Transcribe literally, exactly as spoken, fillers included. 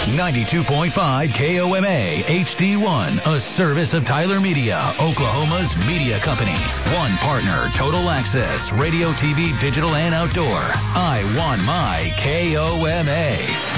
ninety-two point five K O M A H D one, a service of Tyler Media, Oklahoma's media company. One partner, Total Access, radio, T V, digital, and outdoor. I want my K O M A.